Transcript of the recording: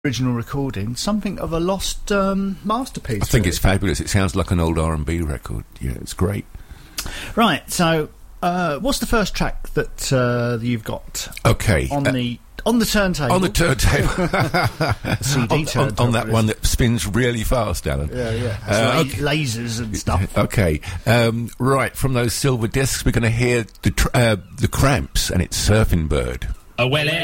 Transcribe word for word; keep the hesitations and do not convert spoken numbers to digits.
original recording, something of a lost um, masterpiece. I think really. It's fabulous. It sounds like an old R and B record. Yeah, it's great. Right, so uh, what's the first track that uh, you've got? Okay, on uh, the on the turntable. On the turntable. C D on, turntable. On, on that one that spins really fast, Alan. Yeah, yeah. Uh, La- okay. Lasers and stuff. Okay, um, right, from those silver discs, we're going to hear the tr- uh, the Cramps, and it's Surfing Bird. Oh, well,